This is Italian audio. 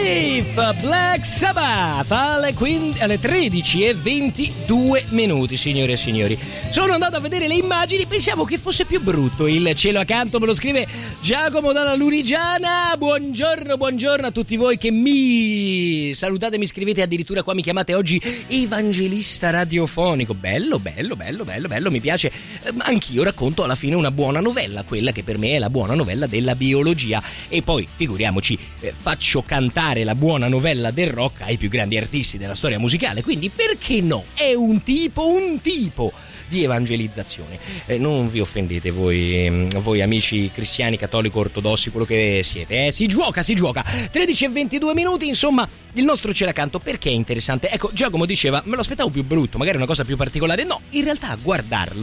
Believe, Black Sabbath, alle 13:22, signore e signori. Sono andato a vedere le immagini, pensavo che fosse più brutto il cielo accanto, me lo scrive Giacomo dalla Lunigiana. Buongiorno a tutti voi che mi salutate, mi scrivete, addirittura qua mi chiamate oggi evangelista radiofonico. Bello, mi piace. Anch'io racconto alla fine una buona novella, quella che per me è la buona novella della biologia, e poi figuriamoci, faccio cantare la buona novella del rock ai più grandi artisti della storia musicale, quindi perché no? È un tipo di evangelizzazione. Non vi offendete voi amici cristiani, cattolico, ortodossi, quello che siete, si gioca. 13:22, insomma, il nostro cielo accanto perché è interessante. Ecco, Giacomo diceva me lo aspettavo più brutto, magari una cosa più particolare. No, in realtà a guardarlo